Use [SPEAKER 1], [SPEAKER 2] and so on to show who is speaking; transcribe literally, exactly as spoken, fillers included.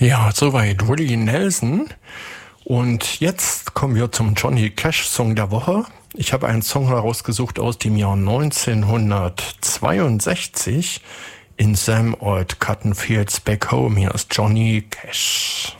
[SPEAKER 1] Ja, soweit Willie Nelson. Und jetzt kommen wir zum Johnny Cash Song der Woche. Ich habe einen Song herausgesucht aus dem Jahr neunzehnhundertzweiundsechzig in Sam Old Cotton Fields Back Home. Hier ist Johnny Cash.